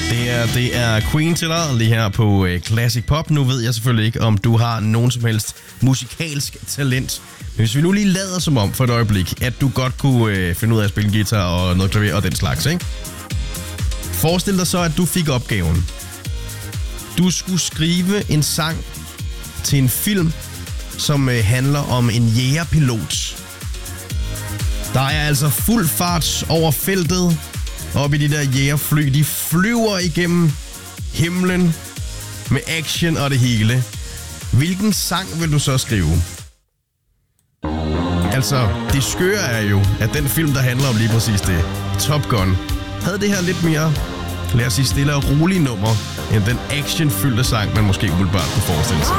Det er Queen til dig lige her på Classic Pop. Nu ved jeg selvfølgelig ikke, om du har nogen som helst musikalsk talent. Men hvis vi nu lige lader som om for et øjeblik, at du godt kunne finde ud af at spille guitar og noget klaver og den slags, ikke? Forestil dig så, at du fik opgaven. Du skulle skrive en sang til en film, som handler om en jægerpilot. Der er altså fuld fart over feltet. Op i de der jægerfly, de flyver igennem himlen med action og det hele. Hvilken sang vil du så skrive? Altså, det skøre er jo, at den film, der handler om lige præcis det, Top Gun, havde det her lidt mere, lad os sige, stille og rolige nummer, end den actionfyldte sang, man måske umiddelbart kunne forestille sig.